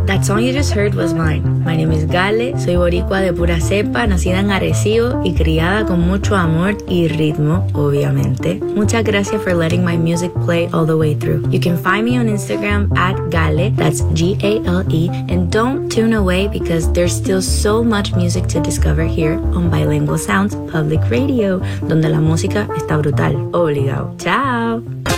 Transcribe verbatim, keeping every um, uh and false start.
That song you just heard was mine. My name is Gale, soy boricua de pura cepa, nacida en Arecibo y criada con mucho amor y ritmo, obviamente. Muchas gracias for letting my music play all the way through. You can find me on Instagram at Gale, that's G A L E, and don't tune away because there's still so much music to discover here on Bilingual Sounds Public Radio, donde la música está brutal. Obligado. Ciao!